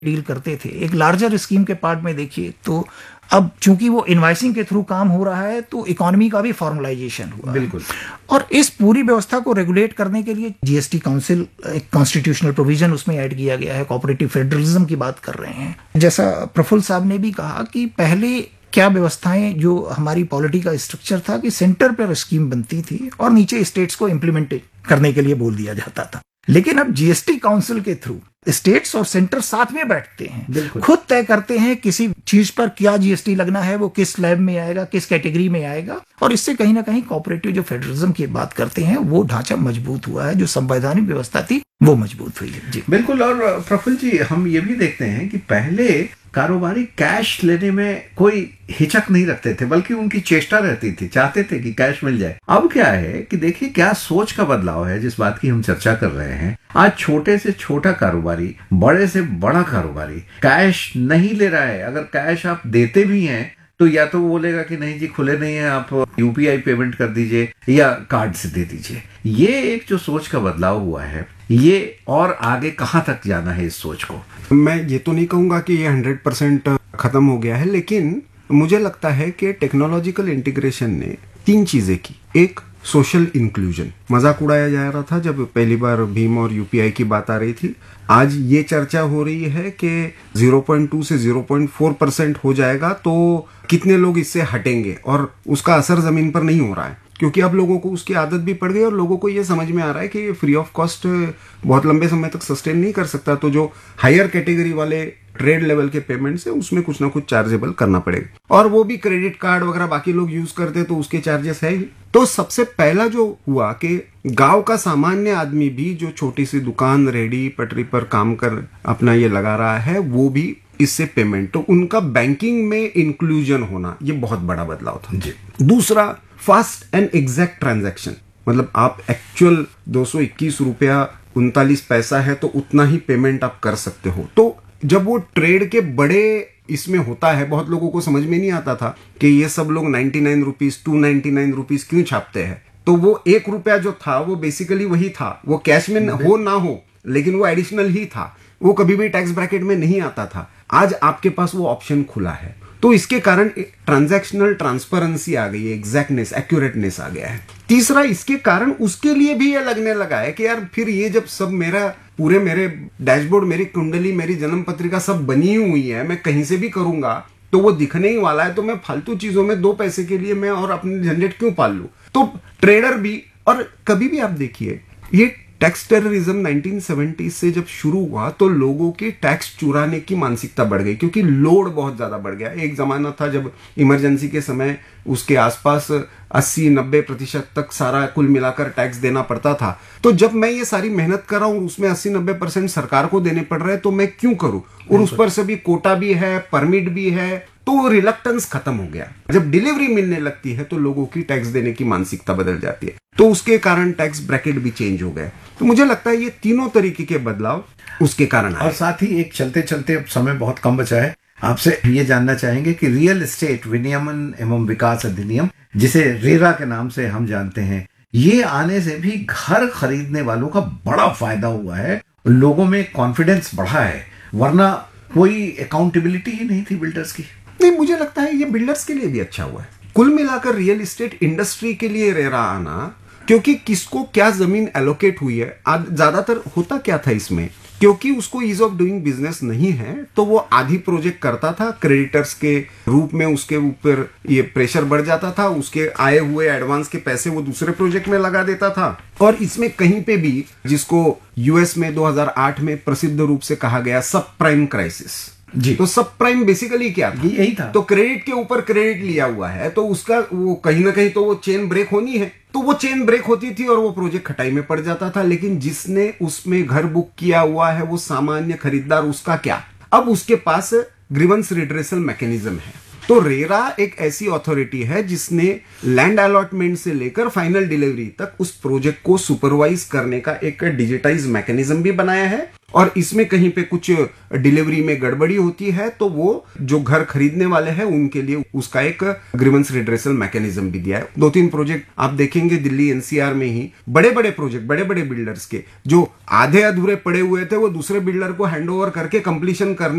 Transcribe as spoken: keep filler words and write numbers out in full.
Deal करते थे, एक लार्जर स्कीम के पार्ट में देखिए तो अब चूंकि वो इनवाइसिंग के थ्रू काम हो रहा है तो इकोनॉमी का भी फॉर्मलाइजेशन हुआ बिल्कुल। और इस पूरी व्यवस्था को रेगुलेट करने के लिए जीएसटी काउंसिल एक कॉन्स्टिट्यूशनल प्रोविजन उसमें ऐड किया गया है। कोऑपरेटिव फेडरलिज्म की बात कर रहे हैं, जैसा प्रफुल्ल साहब ने भी कहा कि पहले क्या व्यवस्थाएं जो हमारी पॉलिटी का स्ट्रक्चर था कि सेंटर पर स्कीम बनती थी और नीचे स्टेट्स को इम्प्लीमेंट करने के लिए बोल दिया जाता था, लेकिन अब जीएसटी काउंसिल के थ्रू स्टेट्स और सेंटर साथ में बैठते हैं, खुद तय करते हैं किसी चीज पर क्या जीएसटी लगना है, वो किस स्लैब में आएगा, किस कैटेगरी में आएगा, और इससे कहीं ना कहीं कोऑपरेटिव जो फेडरलिज्म की बात करते हैं वो ढांचा मजबूत हुआ है, जो संवैधानिक व्यवस्था थी वो मजबूत हुई है। जी बिल्कुल। और प्रफुल्ल जी, हम ये भी देखते हैं कि पहले कारोबारी कैश लेने में कोई हिचक नहीं रखते थे, बल्कि उनकी चेष्टा रहती थी, चाहते थे कि कैश मिल जाए। अब क्या है कि देखिए क्या सोच का बदलाव है, जिस बात की हम चर्चा कर रहे हैं। आज छोटे से छोटा कारोबारी, बड़े से बड़ा कारोबारी कैश नहीं ले रहा है। अगर कैश आप देते भी हैं तो या तो वो बोलेगा कि नहीं जी खुले नहीं है, आप यूपीआई पेमेंट कर दीजिए या कार्ड से दे दीजिए। ये एक जो सोच का बदलाव हुआ है, ये और आगे कहाँ तक जाना है इस सोच को? मैं ये तो नहीं कहूंगा कि ये हंड्रेड परसेंट खत्म हो गया है, लेकिन मुझे लगता है कि टेक्नोलॉजिकल इंटीग्रेशन ने तीन चीजें की। एक, सोशल इंक्लूजन। मजाक उड़ाया जा रहा था जब पहली बार भीम और यूपीआई की बात आ रही थी। आज ये चर्चा हो रही है कि ज़ीरो पॉइंट टू से ज़ीरो पॉइंट फोर परसेंट हो जाएगा तो कितने लोग इससे हटेंगे, और उसका असर जमीन पर नहीं हो रहा है क्योंकि अब लोगों को उसकी आदत भी पड़ गई और लोगों को ये समझ में आ रहा है कि ये फ्री ऑफ कॉस्ट बहुत लंबे समय तक सस्टेन नहीं कर सकता। तो जो हायर कैटेगरी वाले ट्रेड लेवल के पेमेंट्स है उसमें कुछ ना कुछ चार्जेबल करना पड़ेगा, और वो भी क्रेडिट कार्ड वगैरह बाकी लोग यूज करते तो उसके चार्जेस है ही। तो सबसे पहला जो हुआ कि गांव का सामान्य आदमी भी जो छोटी सी दुकान, रेडी पटरी पर काम कर अपना ये लगा रहा है, वो भी इससे पेमेंट, तो उनका बैंकिंग में इंक्लूजन होना, ये बहुत बड़ा बदलाव था जी। दूसरा, फास्ट एंड एग्जैक्ट ट्रांजैक्शन, मतलब आप एक्चुअल दो सौ इक्कीस रुपया उनतालीस पैसा है तो उतना ही पेमेंट आप कर सकते हो। तो जब वो ट्रेड के बड़े इसमें होता है, बहुत लोगों को समझ में नहीं आता था कि ये सब लोग ninety nine rupees to ninety nine rupees क्यों छापते हैं। तो वो एक रुपया जो था वो बेसिकली वही था, वो कैश में हो ना हो लेकिन वो एडिशनल ही था, वो कभी भी टैक्स ब्रैकेट में नहीं आता था। आज आपके पास वो ऑप्शन खुला है, तो इसके कारण ट्रांजैक्शनल ट्रांसपेरेंसी आ गई है, एग्जैक्टनेस, एक्यूरेटनेस आ गया है। तीसरा, इसके कारण उसके लिए भी ये लगने लगा है कि यार फिर ये जब सब मेरा पूरे मेरे डैशबोर्ड, मेरी कुंडली, मेरी जन्म पत्रिका सब बनी हुई है, मैं कहीं से भी करूंगा तो वो दिखने ही वाला है, तो मैं फालतू चीजों में दो पैसे के लिए मैं और अपनी झंझट क्यों पाल लूं। तो ट्रेडर भी, और कभी भी आप देखिए ये टैक्स टेररिज्म नाइन्टीन सेवेंटी से जब शुरू हुआ तो लोगों के टैक्स चुराने की मानसिकता बढ़ गई क्योंकि लोड बहुत ज्यादा बढ़ गया। एक जमाना था जब इमरजेंसी के समय उसके आसपास अस्सी नब्बे प्रतिशत तक सारा कुल मिलाकर टैक्स देना पड़ता था। तो जब मैं ये सारी मेहनत कर रहा हूं उसमें अस्सी नब्बे परसेंट सरकार को देने पड़ रहे हैं तो मैं क्यों करूं, और उस पर से भी कोटा भी है, परमिट भी है, तो रिलक्टेंस खत्म हो गया। जब डिलीवरी मिलने लगती है तो लोगों की टैक्स देने की मानसिकता बदल जाती है, तो उसके कारण टैक्स ब्रैकेट भी चेंज हो गए। तो मुझे लगता है ये तीनों तरीके के बदलाव उसके कारण आए। और साथ ही एक चलते चलते, अब समय बहुत कम बचा है, आपसे ये जानना चाहेंगे कि रियल एस्टेट विनियमन एवं विकास अधिनियम, जिसे रेरा के नाम से हम जानते हैं, ये आने से भी घर खरीदने वालों का बड़ा फायदा हुआ है, लोगों में कॉन्फिडेंस बढ़ा है, वरना कोई अकाउंटेबिलिटी ही नहीं थी बिल्डर्स की। नहीं, मुझे लगता है ये बिल्डर्स के लिए भी अच्छा हुआ है। कुल मिलाकर रियल एस्टेट इंडस्ट्री के लिए रेरा आना, क्योंकि किसको क्या जमीन एलोकेट हुई है, ज्यादातर होता क्या था इसमें, क्योंकि उसको ईज ऑफ डूइंग बिजनेस नहीं है तो वो आधी प्रोजेक्ट करता था, क्रेडिटर्स के रूप में उसके ऊपर ये प्रेशर बढ़ जाता था, उसके आए हुए एडवांस के पैसे वो दूसरे प्रोजेक्ट में लगा देता था। और इसमें कहीं पे भी, जिसको यूएस में दो हज़ार आठ में प्रसिद्ध रूप से कहा गया सब प्राइम क्राइसिस जी, तो सब प्राइम बेसिकली क्या था, यही था। तो क्रेडिट के ऊपर क्रेडिट लिया हुआ है तो उसका वो कहीं ना कहीं तो वो चेन ब्रेक होनी है, तो वो चेन ब्रेक होती थी और वो प्रोजेक्ट खटाई में पड़ जाता था। लेकिन जिसने उसमें घर बुक किया हुआ है वो सामान्य खरीदार, उसका क्या, अब उसके पास ग्रीवेंस रिड्रेसल मैकेनिज्म है, तो रेरा एक ऐसी अथॉरिटी है जिसने लैंड अलॉटमेंट से लेकर फाइनल डिलीवरी तक उस प्रोजेक्ट को सुपरवाइज करने का एक डिजिटाइज मैकेनिज्म भी बनाया है। और इसमें कहीं पे कुछ डिलीवरी में गड़बड़ी होती है तो वो जो घर खरीदने वाले हैं उनके लिए उसका एक ग्रीवेंस रिड्रेसल मैकेनिज्म भी दिया है। दो तीन प्रोजेक्ट आप देखेंगे दिल्ली एनसीआर में ही, बड़े बड़े प्रोजेक्ट, बड़े बड़े बिल्डर्स के जो आधे अधूरे पड़े हुए थे वो दूसरे बिल्डर को हैंड ओवर करके कंप्लीशन करने